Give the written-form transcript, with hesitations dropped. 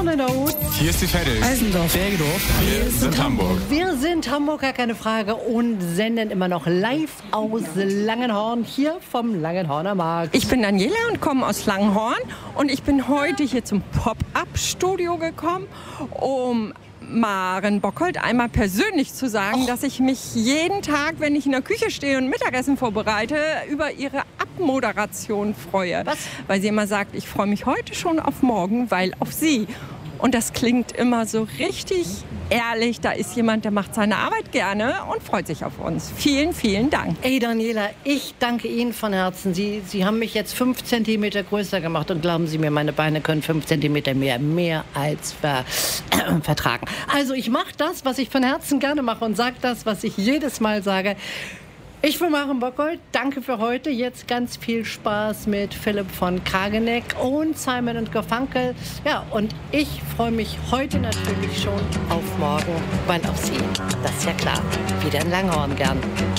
Hornenau. Hier ist die Veddel. Eisendorf. Bergedorf. Wir sind Hamburg. Wir sind Hamburg, gar keine Frage. Und senden immer noch live aus Langenhorn, hier vom Langenhorner Markt. Ich bin Daniela und komme aus Langenhorn. Und ich bin heute hier zum Pop-Up-Studio gekommen, um Maren Bockholt einmal persönlich zu sagen, dass ich mich jeden Tag, wenn ich in der Küche stehe und Mittagessen vorbereite, über ihre Abmoderation freue. Was? Weil sie immer sagt, ich freue mich heute schon auf morgen, weil auf sie. Und das klingt immer so richtig ehrlich. Da ist jemand, der macht seine Arbeit gerne und freut sich auf uns. Vielen, vielen Dank. Ey Daniela, ich danke Ihnen von Herzen. Sie haben mich jetzt 5 Zentimeter größer gemacht und glauben Sie mir, meine Beine können 5 Zentimeter mehr als vertragen. Also ich mache das, was ich von Herzen gerne mache und sage das, was ich jedes Mal sage. Ich bin Maren Bockholt, danke für heute. Jetzt ganz viel Spaß mit Philipp von Kageneck und Simon und Garfunkel. Ja, und ich freue mich heute natürlich schon auf morgen, wann auf Sie. Das ist ja klar. Wieder in Langhorn gern.